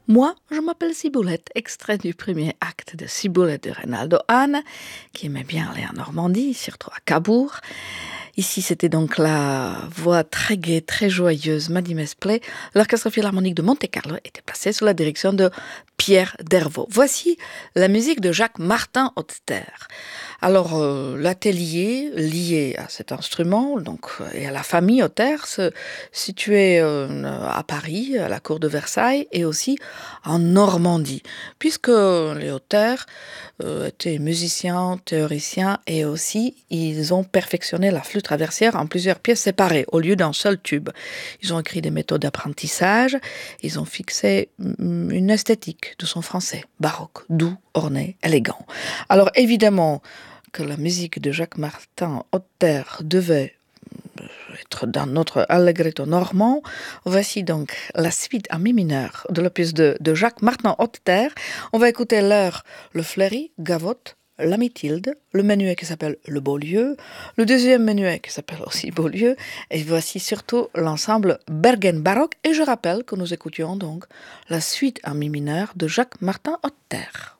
Moi, je m'appelle Ciboulette, extrait du premier acte de Ciboulette de Reynaldo Hahn, qui aimait bien aller en Normandie, surtout à Cabourg. Ici, c'était donc la voix très gaie, très joyeuse, Maddy Mesplé. L'Orchestre Philharmonique de Monte-Carlo était placé sous la direction de Pierre Dervaux. Voici la musique de Jacques Martin Hauteterre. Alors, l'atelier lié à cet instrument et à la famille Hauteterre se situait à Paris, à la cour de Versailles, et aussi en Normandie, puisque les Hauteterre étaient musiciens, théoriciens, et aussi ils ont perfectionné la flûte traversière en plusieurs pièces séparées, au lieu d'un seul tube. Ils ont écrit des méthodes d'apprentissage, ils ont fixé une esthétique de son français, baroque, doux, orné, élégant. Alors évidemment que la musique de Jacques Martin Hauteterre devait être dans notre allegretto normand. Voici donc la suite en mi mineur de l'opus de Jacques Martin Hauteterre. On va écouter l'air Le Fleury, Gavotte, la Mithilde, le menuet qui s'appelle Le Beaulieu, le deuxième menuet qui s'appelle aussi Beaulieu, et voici surtout l'ensemble Bergen Baroque. Et je rappelle que nous écoutions donc la suite en mi mineur de Jacques Martin Hauteterre.